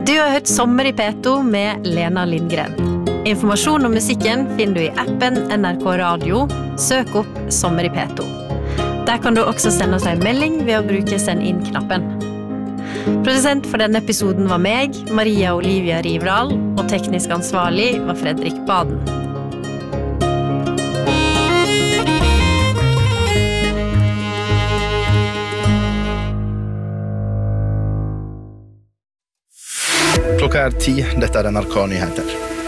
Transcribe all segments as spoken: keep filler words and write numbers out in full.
Du har hørt Sommer i P to med Lena Lindgren. Informasjon om musikken finner du i appen N R K Radio. Søk opp Sommer i P to. Der kan du også sende oss en melding ved å bruke send inn-knappen. Produsent for denne episoden var meg, Maria Olivia Rivral, og teknisk ansvarlig var Fredrik Baden. Klokka er ti, dette er N R K Nyheter.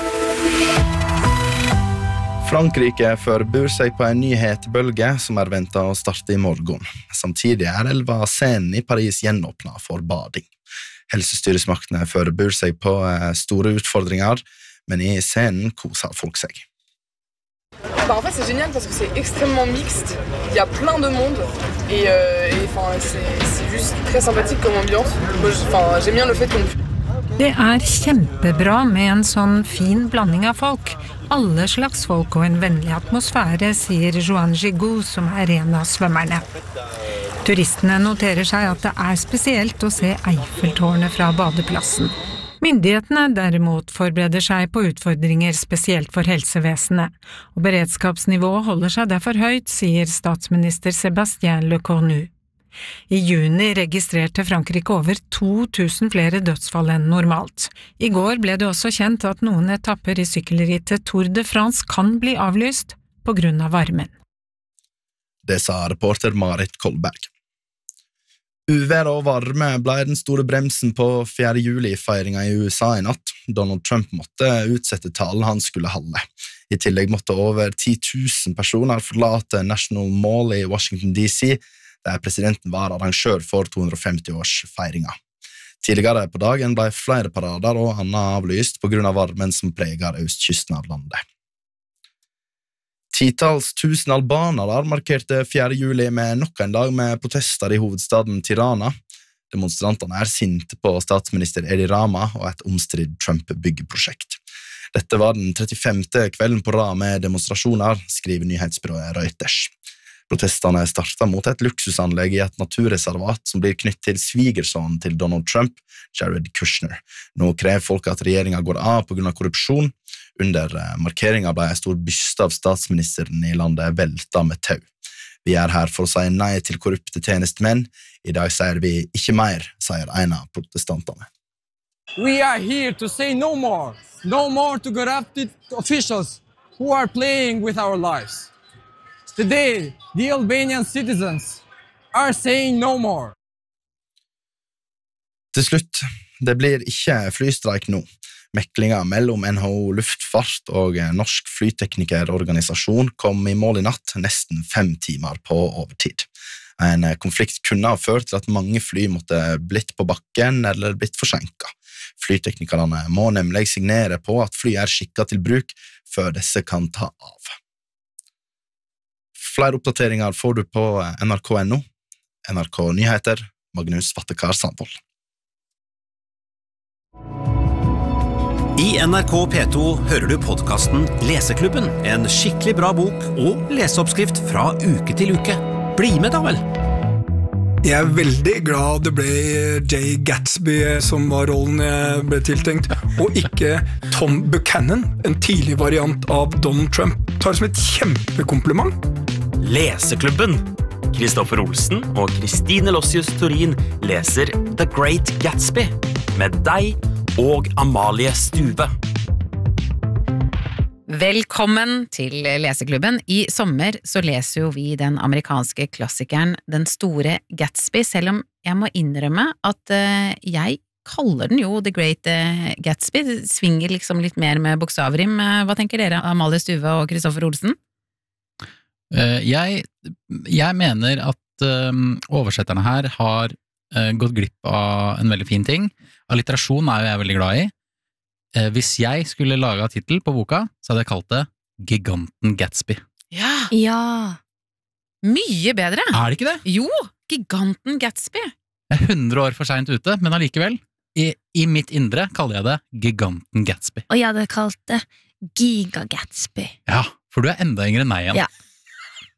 Frankrike forbereder seg på en nyhetsbølge som er ventet å starte i morgen. Samtidig er elva Seine i Paris gjenåpnet for bading. Helsestyresmaktene forbereder seg på store utfordringer, men i Seine koser folk seg. Bah en fait c'est génial parce que c'est extrêmement mixte, il y a plein de monde et, euh, et enfin, c'est, c'est juste très sympathique comme ambiance. Moi, enfin, j'aime bien le fait qu'on... Det er kjempebra med en sånn fin blanding av folk. Alle slags folk og en vennlig atmosfære, sier Joan Gigot, som er en av svømmerne. Turistene noterer seg at det er spesielt å se Eiffeltårnet fra badeplassen. Myndighetene derimot forbereder seg på utfordringer spesielt for helsevesenet, og beredskapsnivået holder seg derfor høyt, sier statsminister Sébastien Lecornu. I juni registrerte Frankrike over to tusen flere dødsfall enn normalt. I går ble det også kjent at noen etapper i sykkelrittet Tour de France kan bli avlyst på grunn av varmen. Det sa reporter Marit Kolberg. Uvær og varme ble den store bremsen på fjerde juli-feiringen i U S A i natt. Donald Trump måtte utsette talen han skulle holde. I tillegg måtte over ti tusen personer forlate National Mall i Washington D C, der presidenten var arrangør for to hundre og femti-årsfeiringen. Tidligere på dagen ble flere parader og annet avlyst på grunn av varmen som preger østkysten av landet. Titals tusen albanere markerte fjerde juli med nok en dag med protester i hovedstaden Tirana. Demonstrantene er sinte på statsminister Edi Rama og et omstridt Trump-byggeprosjekt. Dette var den trettifemte kvelden på rad med demonstrasjoner, skriver nyhetsbyrået Reuters. Protestene startet mot et luksusanlegg i et naturreservat som blir knytt til svigersønnen til Donald Trump, Jared Kushner. Nå krever folk at regjeringen går av på grunn av korrupsjon. Under markeringen ble en stor byste av statsministeren i landet veltet med tau. Vi er her for å si nei til korrupte tjenestemenn. I dag sier vi ikke mer, sier en av protestantene. We are here to say no more. No more to corrupted officials who are playing with our lives. Today, the Albanian citizens are saying no more. Til slutt, det blir ikke flystreik nå. Meklinga mellom N H O Luftfart og Norsk Flyteknikerorganisasjon kom i mål i natt nesten fem timer på overtid. En konflikt kunne ha ført til at mange fly måtte blitt på bakken eller blitt forsinket. Flyteknikerne må nemlig signere på at fly er skikket til bruk før disse kan ta av. Flere oppdateringer får du på N R K punkt no. N R K Nyheter, Magnus Vattekar Sandvold. I N R K P to hører du podcasten Leseklubben, en skikkelig bra bok og leseoppskrift fra uke til uke. Bli med da vel! Jeg er veldig glad det ble Jay Gatsby som var rollen jeg ble tiltenkt, og ikke Tom Buchanan, en tidlig variant av Donald Trump. Tar det som et kjempekompliment. Leseklubben. Kristoffer Olsen og Kristine Lossius Turin leser The Great Gatsby med deg og Amalie Stube. Velkommen til Leseklubben. I sommer så leser jo vi den amerikanske klassikeren Den store Gatsby, selv om jeg må innrømme at uh, jeg kaller den jo The Great uh, Gatsby. Det svinger liksom litt mer med bokstavrim. Hva tenker dere, Amalie Stube og Kristoffer Olsen? Uh, jeg, jeg mener at uh, oversetterne her har uh, gått glipp av en veldig fin ting. Alliterasjon er jo jeg veldig glad i. Hvis jeg skulle lage titel på boka, så hadde jeg kalt det Giganten Gatsby. Ja! Ja! Mye bedre! Er det ikke det? Jo! Giganten Gatsby. Jeg er hundre år for sent ute, men allikevel, i, i mitt indre kaller jeg det Giganten Gatsby. Og jeg hadde kalt det Giga Gatsby. Ja, for du er enda yngre enn meg igjen. Ja.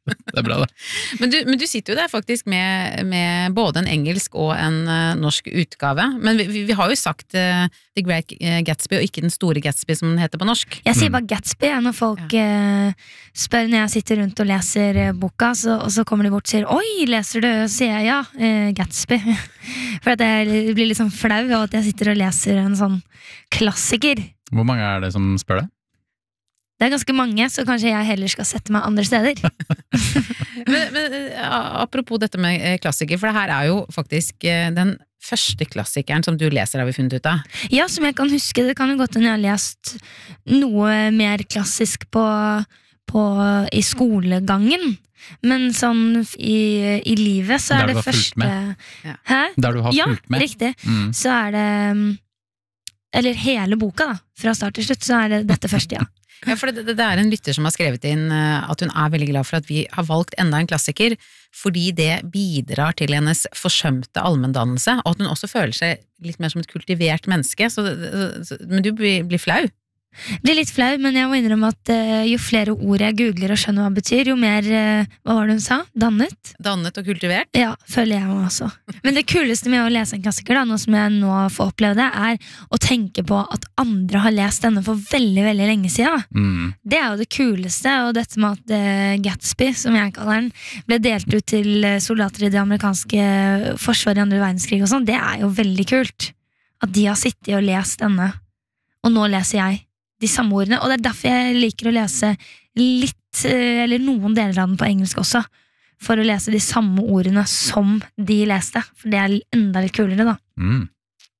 Det er bra det. Men du, men du sitter jo der faktisk med, med både en engelsk og en uh, norsk utgave, men vi, vi har jo sagt uh, The Great Gatsby og ikke Den store Gatsby som den heter på norsk. Jeg sier bare Gatsby når folk ja. uh, spør når jeg sitter rundt og leser uh, boka, så, og så kommer de bort og sier oi, leser du? Så sier jeg ja, uh, Gatsby. For at jeg blir litt sånn flau av at jeg sitter og leser en sånn klassiker. Hvor mange er det som spør det? Det er ganske mange, så kanskje jeg heller skal sette meg andre steder. men, men apropos dette med klassiker, for det her er jo faktisk den første klassikeren som du leser har vi funnet ut av. Ja, som jeg kan huske, det kan jo godt hende jeg har lest noe mer klassisk på, på, i skolegangen. Men sånn i, i livet så er det første... Ja. Hæ? Der du har ja, fulgt med. Ja, riktig. Mm. Så er det... Eller hele boka da, fra start til slutt, så er det dette første, ja. Ja, for det, det er en lytter som har skrevet inn at hun er veldig glad for at vi har valgt enda en klassiker, fordi det bidrar til hennes forsømte allmenndannelse, og at hun også føler seg litt mer som et kultivert menneske, så, så, men du blir, blir flau. Blir litt flau, men jeg må innrømme at uh, jo flere ord jeg googler og skjønner hva det betyr, jo mer, uh, hva var det hun sa? Dannet? Dannet og kultivert? Ja, føler jeg også. Men det kuleste med å lese en klassiker, da, noe som jeg nå får oppleve det, er å tenke på at andre har lest denne for veldig, veldig lenge siden. Mm. Det er jo det kuleste, og dette med at uh, Gatsby, som jeg kaller den, ble delt ut til soldater i det amerikanske forsvaret i andre verdenskrig og sånn, det er jo veldig kult. At de har sittet og lest denne, og nå leser jeg de samme ordene, og det er derfor jeg liker å lese litt, eller noen deler av den på engelsk også, for å lese de samme ordene som de leste, for det er enda litt kulere da. Mm.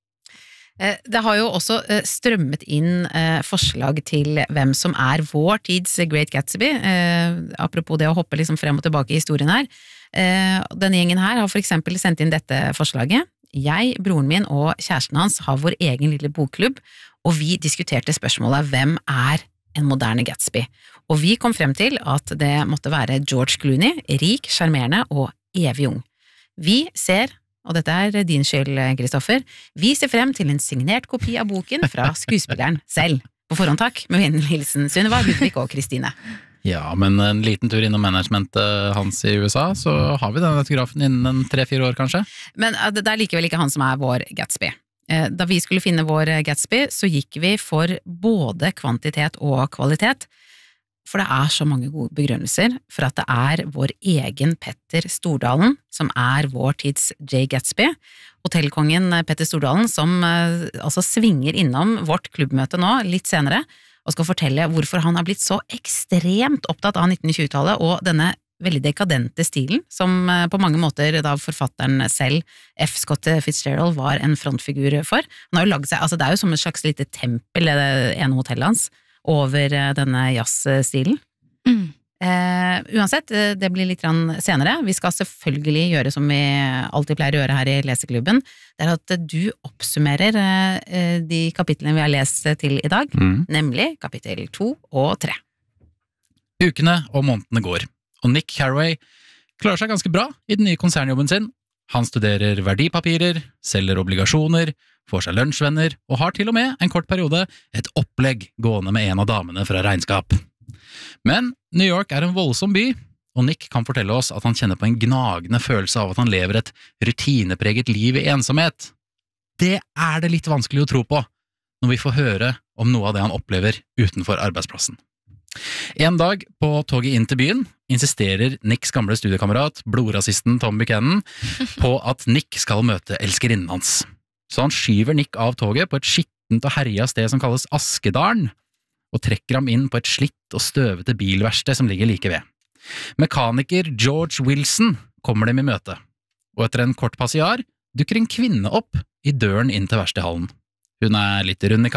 Det har jo også strømmet inn forslag til hvem som er vår tids Great Gatsby, apropos det å hoppe liksom frem og tilbake i historien her. Denne gjengen her har for eksempel sendt inn dette forslaget. Jeg, broren min og kjæresten hans har vår egen lille bokklubb, og vi diskuterte spørsmålet hvem er en moderne Gatsby. Og vi kom frem til at det måtte være George Clooney, rik, charmerende og evig ung. Vi ser, og dette er din skyld, Kristoffer, vi ser frem til en signert kopi av boken fra skuespilleren selv. På forhånd takk, med vennlig hilsen Sunniva, Ludvig og Kristine. Ja, men en liten tur innom managementet hans i U S A, så har vi den autografen innen tre-fire år kanskje. Men det er likevel ikke han som er vår Gatsby. Da vi skulle finne vår Gatsby, så gikk vi for både kvantitet og kvalitet, for det er så mange gode begrunnelser for at det er vår egen Petter Stordalen som er vår tids J. Gatsby, hotellkongen Petter Stordalen som altså svinger innom vårt klubbmøte nå litt senere, og skal fortelle hvorfor han har blitt så ekstremt opptatt av nitten-tjue-tallet og denne veldig dekadente stilen, som på mange måter da forfatteren selv, F. Scott Fitzgerald, var en frontfigur for. Han har jo laget seg, altså det er jo som et slags lite tempel, det ene hotellet hans, over denne jazzstilen. Mm. Eh, uansett, det blir litt senere. Vi skal selvfølgelig gjøre som vi alltid pleier å gjøre her i Leseklubben. Det er at du oppsummerer eh, de kapitlene vi har lest til i dag, Mm. nemlig kapittel to og tre. Ukene og månedene går, og Nick Carraway klarer seg ganske bra i den nye konsernjobben sin. Han studerer verdipapirer, selger obligasjoner, får seg lunsjvenner, og har til og med en kort periode et opplegg gående med en av damene fra regnskap. Men New York er en voldsom by, og Nick kan fortelle oss at han kjenner på en gnagende følelse av at han lever et rutinepreget liv i ensomhet. Det er det litt vanskelig å tro på, når vi får høre om noe av det han opplever utenfor arbeidsplassen. En dag på toget inn til byen insisterer Nicks gamle studiekamerat, blodrasisten Tom Buchanan, på at Nick skal møte elskerinnen hans. Så han skyver Nick av toget på et skittent og herja sted som kalles Askedalen, og trekker ham inn på et slitt og støvete bilverksted som ligger like ved. Mekaniker George Wilson kommer dem i møte, og etter en kort passiar dukker en kvinne opp i døren inn til verkstedhallen. Hun er litt rund i kanten,